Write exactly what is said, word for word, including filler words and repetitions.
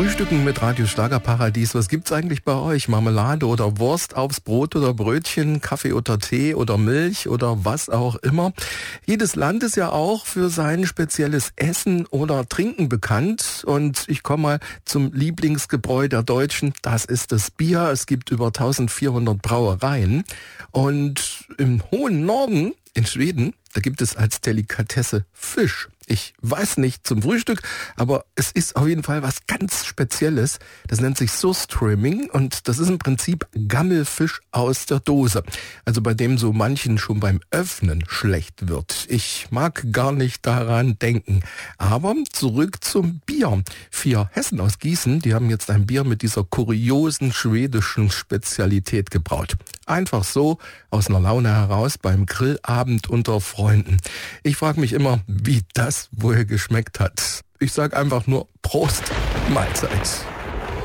Frühstücken mit Radio Schlagerparadies. Was gibt's eigentlich bei euch? Marmelade oder Wurst aufs Brot oder Brötchen, Kaffee oder Tee oder Milch oder was auch immer. Jedes Land ist ja auch für sein spezielles Essen oder Trinken bekannt. Und ich komme mal zum Lieblingsgebräu der Deutschen. Das ist das Bier. Es gibt über eintausendvierhundert Brauereien. Und im hohen Norden, in Schweden, da gibt es als Delikatesse Fisch. Ich weiß nicht zum Frühstück, aber es ist auf jeden Fall was ganz Spezielles. Das nennt sich Surströmming und das ist im Prinzip Gammelfisch aus der Dose. Also bei dem so manchen schon beim Öffnen schlecht wird. Ich mag gar nicht daran denken. Aber zurück zum Bier. Vier Hessen aus Gießen, die haben jetzt ein Bier mit dieser kuriosen schwedischen Spezialität gebraut. Einfach so, aus einer Laune heraus, beim Grillabend unter Freunden. Ich frage mich immer, wie das wohl geschmeckt hat. Ich sage einfach nur Prost, Mahlzeit.